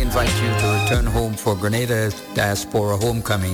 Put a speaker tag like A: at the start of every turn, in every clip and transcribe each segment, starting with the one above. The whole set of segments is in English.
A: invite you to return home for Grenada Diaspora Homecoming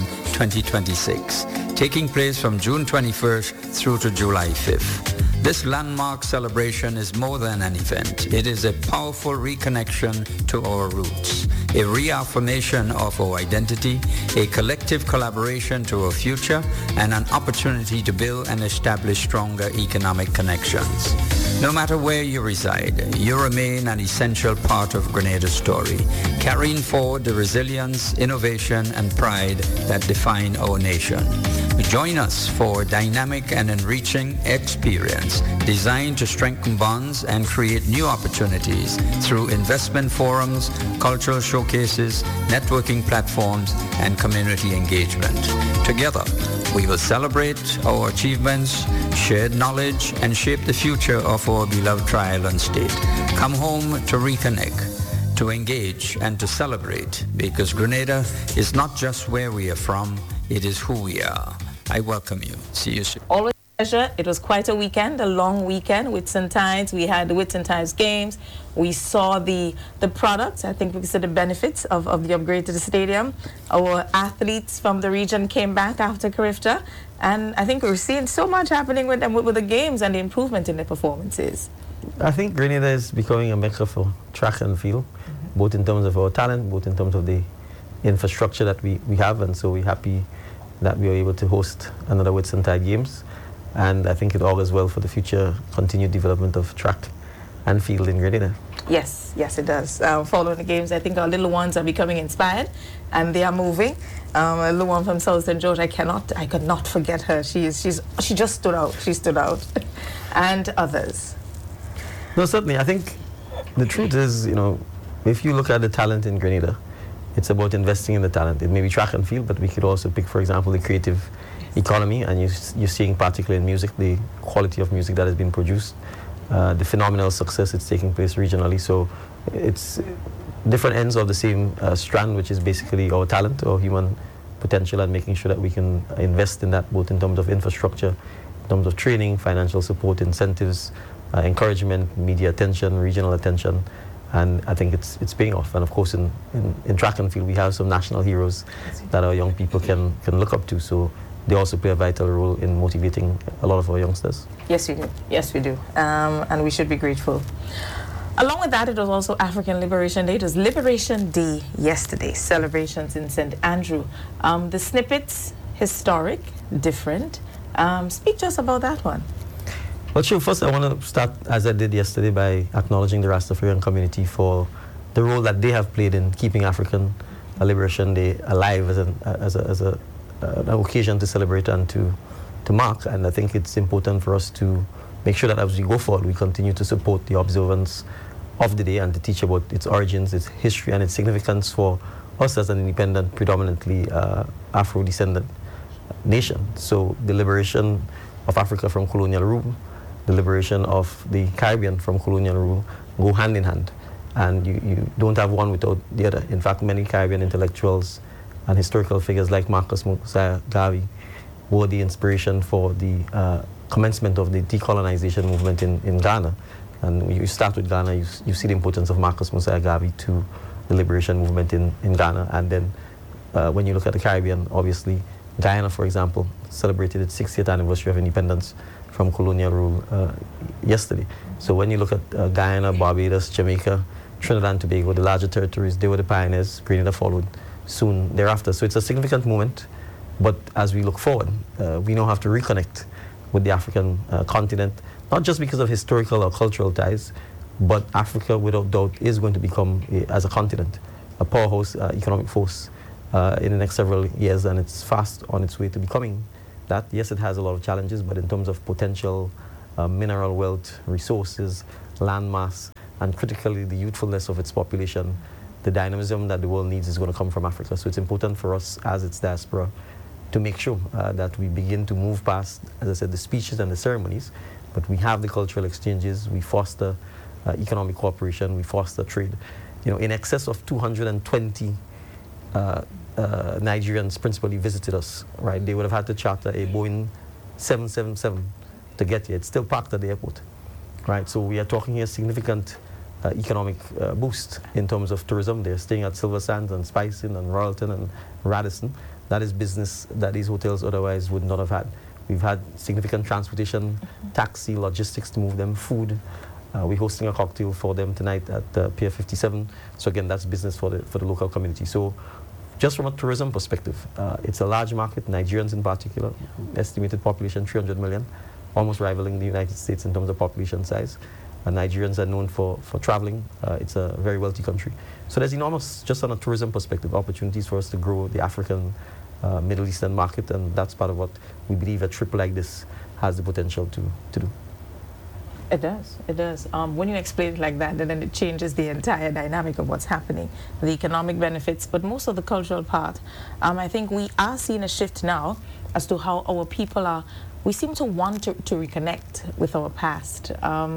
A: 2026, taking place from June 21st through to July 5th. This landmark celebration is more than an event. It is a powerful reconnection to our roots, a reaffirmation of our identity, a collective collaboration to our future, and an opportunity to build and establish stronger economic connections. No matter where you reside, you remain an essential part of Grenada's story, carrying forward the resilience, innovation, and pride that define our nation. Join us for a dynamic and enriching experience designed to strengthen bonds and create new opportunities through investment forums, cultural showcases, networking platforms, and community engagement. Together, we will celebrate our achievements, share knowledge, and shape the future of our beloved Tri-Island state. Come home to reconnect, to engage, and to celebrate, because Grenada is not just where we are from, it is who we are. I welcome you. See you soon.
B: Always a pleasure. It was quite a weekend, a long weekend with St. Tides. We had the St. Tides games. We saw the products. I think we could see the benefits of the upgrade to the stadium. Our athletes from the region came back after Carifta, and I think we're seeing so much happening with them with the games and the improvement in their performances.
C: I think Grenada is becoming a mecca for track and field, both in terms of our talent, both in terms of the infrastructure that we have, and so we're happy that we are able to host another Whitsuntide Games, and I think it augurs well for the future continued development of track and field in Grenada.
B: Yes, yes, it does. Following the games, I think our little ones are becoming inspired, and they are moving. A little one from South St. George, I could not forget her. She just stood out. She stood out, and others.
C: No, certainly. I think the truth is, if you look at the talent in Grenada, it's about investing in the talent. It may be track and field, but we could also pick, for example, the creative economy, and you're seeing particularly in music, the quality of music that has been produced, the phenomenal success it's taking place regionally. So it's different ends of the same strand, which is basically our talent, our human potential, and making sure that we can invest in that, both in terms of infrastructure, in terms of training, financial support, incentives, encouragement, media attention, regional attention. And I think it's paying off. And of course, in track and field, we have some national heroes that our young people can look up to. So they also play a vital role in motivating a lot of our youngsters.
B: Yes, we do. Yes, we do. And we should be grateful. Along with that, it was also African Liberation Day. It was Liberation Day yesterday, celebrations in St. Andrew. The snippets, historic, different. Speak to us about that one.
C: Well, sure. First, I want to start, as I did yesterday, by acknowledging the Rastafarian community for the role that they have played in keeping African Liberation Day alive as an occasion to celebrate and to mark. And I think it's important for us to make sure that as we go forward, we continue to support the observance of the day and to teach about its origins, its history, and its significance for us as an independent, predominantly Afro-descendant nation. So the liberation of Africa from colonial rule, the liberation of the Caribbean from colonial rule go hand in hand. And you don't have one without the other. In fact, many Caribbean intellectuals and historical figures like Marcus Mosiah Garvey were the inspiration for the commencement of the decolonization movement in Ghana. And when you start with Ghana, you see the importance of Marcus Mosiah Garvey to the liberation movement in Ghana. And then when you look at the Caribbean, obviously, Guyana, for example, celebrated its 60th anniversary of independence from colonial rule yesterday. So when you look at Guyana, Barbados, Jamaica, Trinidad and Tobago, the larger territories, they were the pioneers. Grenada followed soon thereafter. So it's a significant moment. But as we look forward, we now have to reconnect with the African continent, not just because of historical or cultural ties, but Africa, without doubt, is going to become, as a continent, a powerhouse economic force in the next several years, and it's fast on its way to becoming that. Yes, it has a lot of challenges, but in terms of potential, mineral wealth, resources, land mass, and critically the youthfulness of its population, the dynamism that the world needs is going to come from Africa. So it's important for us as its diaspora to make sure that we begin to move past, as I said, the speeches and the ceremonies, but we have the cultural exchanges, we foster economic cooperation, we foster trade. In excess of 220 Nigerians principally visited us, right? They would have had to charter a Boeing 777 to get here. It's still parked at the airport, right? So we are talking here significant economic boost in terms of tourism. They're staying at Silver Sands and Spice Inn and Royalton and Radisson. That is business that these hotels otherwise would not have had. We've had significant transportation, taxi, logistics to move them, food. We're hosting a cocktail for them tonight at Pier 57. So again, that's business for the local community. So just from a tourism perspective, it's a large market, Nigerians in particular, estimated population 300 million, almost rivaling the United States in terms of population size. Nigerians are known for traveling. It's a very wealthy country. So there's enormous, just on a tourism perspective, opportunities for us to grow the African, Middle Eastern market, and that's part of what we believe a trip like this has the potential to do.
B: It does, it does. When you explain it like that, then it changes the entire dynamic of what's happening, the economic benefits, but most of the cultural part. I think we are seeing a shift now as to how our people are, we seem to want to reconnect with our past.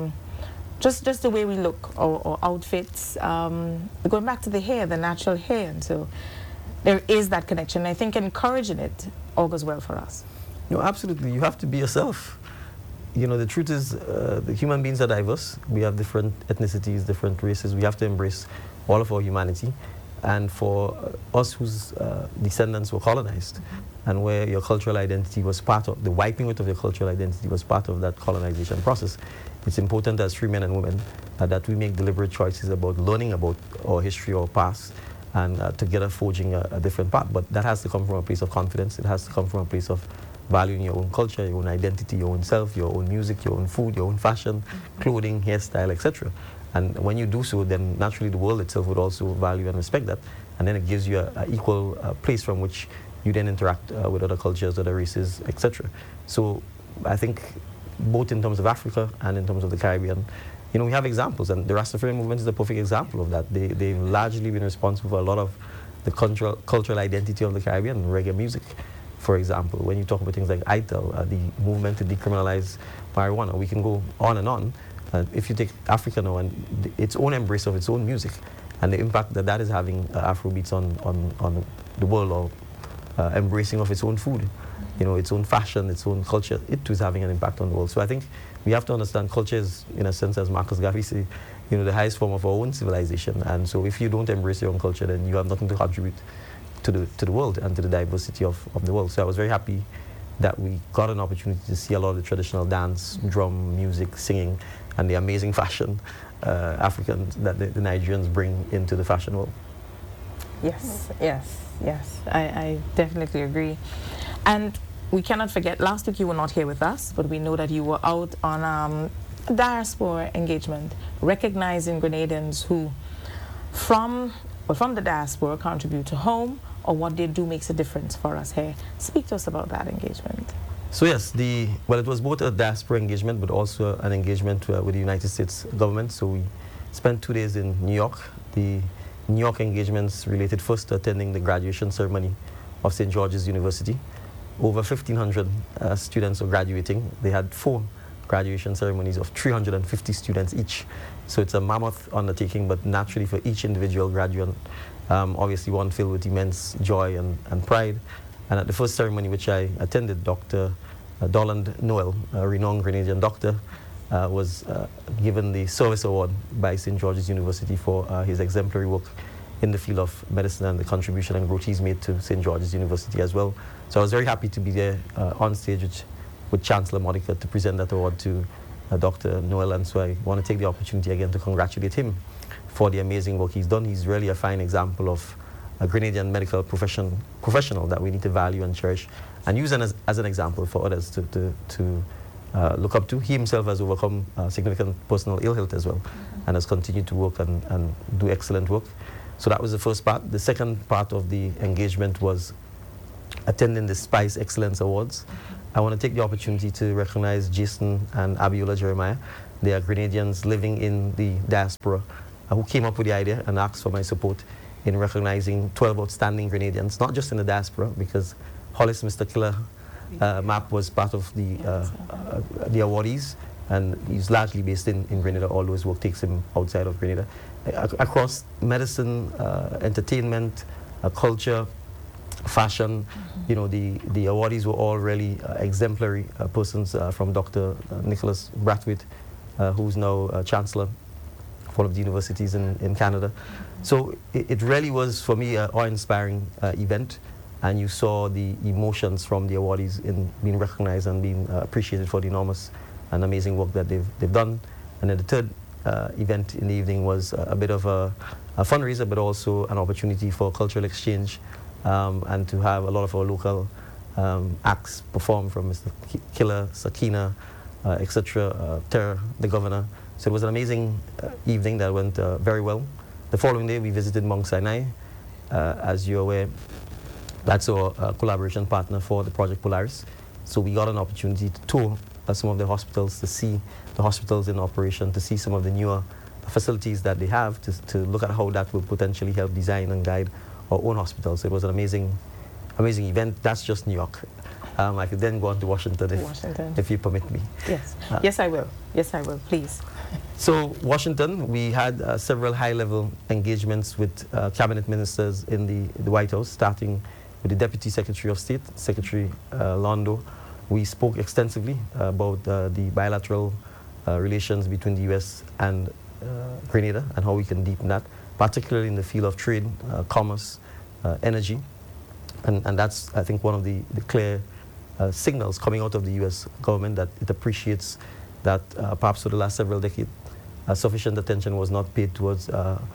B: Just the way we look, our outfits, going back to the hair, the natural hair, and so there is that connection. I think encouraging it augurs well for us.
C: No, absolutely. You have to be yourself. You know, the truth is, the human beings are diverse. We have different ethnicities, different races. We have to embrace all of our humanity. And for us whose descendants were colonized, and where your cultural identity was part of, the wiping out of your cultural identity was part of that colonization process, it's important as free men and women that we make deliberate choices about learning about our history, our past, and together forging a different path. But that has to come from a place of confidence. It has to come from a place of valuing your own culture, your own identity, your own self, your own music, your own food, your own fashion, clothing, hairstyle, etc. And when you do so, then naturally the world itself would also value and respect that. And then it gives you an equal place from which you then interact with other cultures, other races, etc. So I think both in terms of Africa and in terms of the Caribbean, you know, we have examples, and the Rastafarian movement is a perfect example of that. They've largely been responsible for a lot of the cultural identity of the Caribbean, reggae music. For example, when you talk about things like ITEL, the movement to decriminalize marijuana, we can go on and on. If you take Africa now and its own embrace of its own music and the impact that that is having Afrobeats on the world, or embracing of its own food, you know, its own fashion, its own culture, it too is having an impact on the world. So I think we have to understand culture is, in a sense, as Marcus Garvey said, you know, the highest form of our own civilization. And so if you don't embrace your own culture, then you have nothing to contribute to the world and to the diversity of the world. So I was very happy that we got an opportunity to see a lot of the traditional dance, drum, music, singing, and the amazing fashion Africans that the Nigerians bring into the fashion world.
B: Yes, yes, yes. I definitely agree. And we cannot forget, last week you were not here with us, but we know that you were out on a diaspora engagement, recognizing Grenadians who, from the diaspora, contribute to home, or what they do makes a difference for us here. Speak to us about that engagement.
C: So yes, well, it was both a diaspora engagement, but also an engagement with the United States government. So we spent 2 days in New York. The New York engagements related first to attending the graduation ceremony of St. George's University. Over 1,500 students were graduating. They had 4 graduation ceremonies of 350 students each. So it's a mammoth undertaking, but naturally for each individual graduate, obviously one filled with immense joy and pride. And at the first ceremony which I attended, Dr. Doland Noel, a renowned Grenadian doctor, was given the Service Award by St. George's University for his exemplary work in the field of medicine and the contribution and growth he's made to St. George's University as well. So I was very happy to be there on stage with Chancellor Modica to present that award to Dr. Noel, and so I want to take the opportunity again to congratulate him for the amazing work he's done. He's really a fine example of a Grenadian medical professional that we need to value and cherish and use as an example for others to look up to. He himself has overcome significant personal ill health as well, and has continued to work and do excellent work. So that was the first part. The second part of the engagement was attending the Spice Excellence Awards. I want to take the opportunity to recognize Jason and Abiola Jeremiah. They are Grenadians living in the diaspora who came up with the idea and asked for my support in recognizing 12 outstanding Grenadians, not just in the diaspora, because Hollis Mr. Killer MAP was part of the awardees, and he's largely based in Grenada, although his work takes him outside of Grenada. Across medicine, entertainment, culture, fashion, you know, the awardees were all really exemplary persons, from Dr. Nicholas Brathwaite, who's now Chancellor one of the universities in Canada. So it really was, for me, an awe-inspiring event. And you saw the emotions from the awardees in being recognized and being appreciated for the enormous and amazing work that they've done. And then the third event in the evening was a bit of a fundraiser, but also an opportunity for cultural exchange and to have a lot of our local acts perform, from Mr. Killer, Sakina, etc., Terra, the governor. So it was an amazing evening that went very well. The following day, we visited Mount Sinai. As you're aware, that's our collaboration partner for the Project Polaris. So we got an opportunity to tour some of the hospitals, to see the hospitals in operation, to see some of the newer facilities that they have, to look at how that will potentially help design and guide our own hospitals. So it was an amazing event. That's just New York. I could then go on to Washington if you permit me.
B: Yes. Yes, I will. Yes, I will. Please.
C: So Washington, we had several high-level engagements with cabinet ministers in the White House, starting with the Deputy Secretary of State, Secretary Londo. We spoke extensively about the bilateral relations between the U.S. and Grenada and how we can deepen that, particularly in the field of trade, commerce, energy. And that's, I think, one of the clear signals coming out of the U.S. government, that it appreciates that perhaps for the last several decades, sufficient attention was not paid towards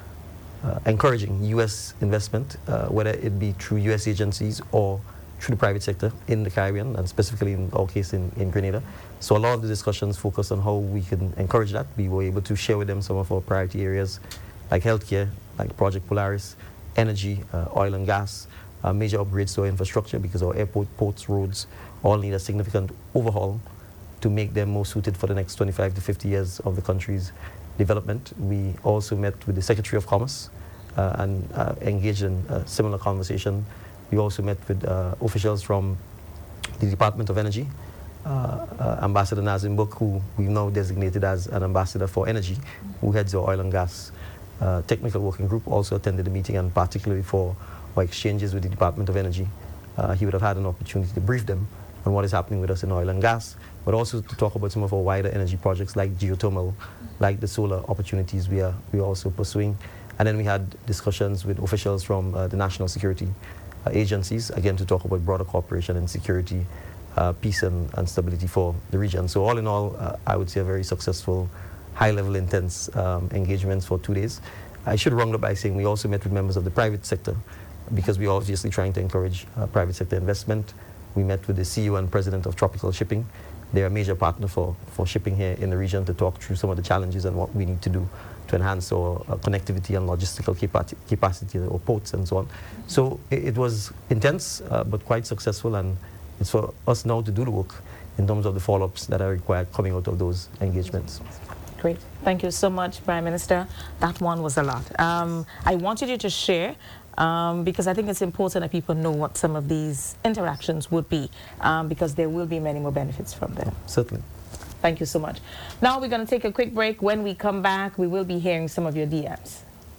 C: encouraging U.S. investment, whether it be through U.S. agencies or through the private sector in the Caribbean, and specifically in our case in Grenada. So a lot of the discussions focused on how we can encourage that. We were able to share with them some of our priority areas like healthcare, like Project Polaris, energy, oil and gas, major upgrades to our infrastructure, because our airport, ports, roads all need a significant overhaul to make them more suited for the next 25 to 50 years of the country's development. We also met with the Secretary of Commerce and engaged in a similar conversation. We also met with officials from the Department of Energy, Ambassador Nazim Book, who we've now designated as an ambassador for energy, who heads our oil and gas technical working group, also attended the meeting, and particularly for our exchanges with the Department of Energy. He would have had an opportunity to brief them on what is happening with us in oil and gas, but also to talk about some of our wider energy projects like geothermal, like the solar opportunities we are also pursuing. And then we had discussions with officials from the national security agencies, again, to talk about broader cooperation and security, peace and stability for the region. So all in all, I would say a very successful, high-level, intense engagements for 2 days. I should round up by saying we also met with members of the private sector, because we are obviously trying to encourage private sector investment. We met with the CEO and president of Tropical Shipping. They're a major partner for shipping here in the region, to talk through some of the challenges and what we need to do to enhance our connectivity and logistical capacity of our ports and so on. So it was intense, but quite successful, and it's for us now to do the work in terms of the follow-ups that are required coming out of those engagements.
B: Great. Thank you so much, Prime Minister. That one was a lot. I wanted you to share, because I think it's important that people know what some of these interactions would be, because there will be many more benefits from them.
C: Certainly.
B: Thank you so much. Now we're going to take a quick break. When we come back, we will be hearing some of your DMs.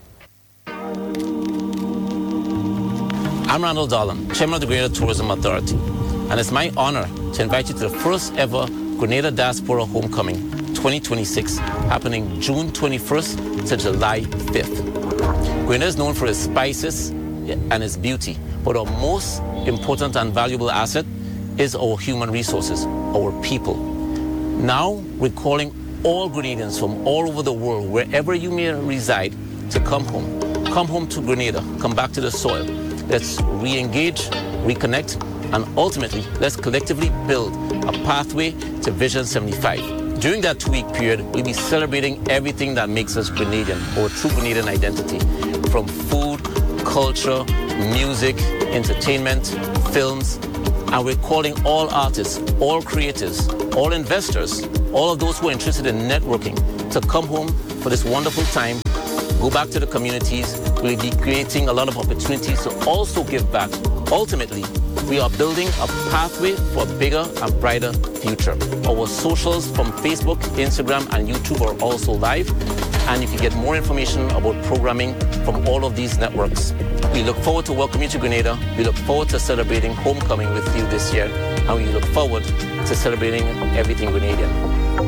D: I'm Randall Dolan, Chairman of the Grenada Tourism Authority, and it's my honor to invite you to the first ever Grenada Diaspora Homecoming 2026, happening June 21st to July 5th. Grenada is known for its spices and its beauty, but our most important and valuable asset is our human resources, our people. Now, we're calling all Grenadians from all over the world, wherever you may reside, to come home. Come home to Grenada, come back to the soil. Let's re-engage, reconnect, and ultimately, let's collectively build a pathway to Vision 75. During that 2-week period, we'll be celebrating everything that makes us Grenadian, our true Grenadian identity, from food, culture, music, entertainment, films, and we're calling all artists, all creators, all investors, all of those who are interested in networking to come home for this wonderful time, go back to the communities. We'll be creating a lot of opportunities to also give back. Ultimately, we are building a pathway for a bigger and brighter future. Our socials from Facebook, Instagram, and YouTube are also live, and you can get more information about programming from all of these networks. We look forward to welcoming you to Grenada. We look forward to celebrating homecoming with you this year, and we look forward to celebrating everything Grenadian.